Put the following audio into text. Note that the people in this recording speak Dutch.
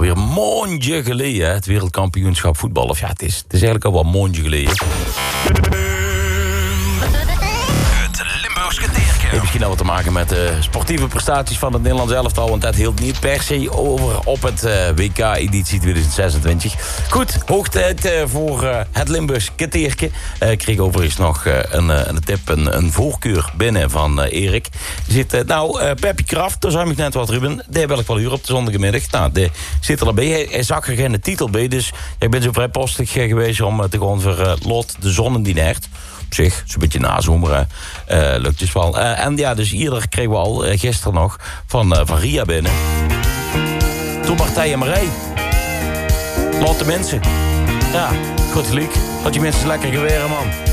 alweer een maandje geleden, het wereldkampioenschap voetbal. Of ja, het is eigenlijk al wel een maandje geleden. Het Limburgse Teerke. Heeft misschien al wat te maken met de sportieve prestaties van het Nederlands elftal. Want dat hield niet per se over op het WK-editie 2026. Goed, hoog tijd voor het Limburgse Teerke. Ik kreeg overigens nog een tip, een voorkeur binnen van Erik. Zit, Peppi Kraft, daar zei ik net wat, Ruben. Die wil ik wel huren op de zondagmiddag. Nou, die zit er erbij. Hij zag er geen titel bij. Dus ik ben zo vrijpostig geweest om te gaan voor Lot de Zonnendienaard. Op zich, zo'n beetje nazomeren, lukt dus wel. En ja, dus hier kregen we al gisteren nog van Ria binnen. Toen Martijn en Marij. Laat de mensen. Ja, goed gelijk. Laat die mensen lekker geweren, man.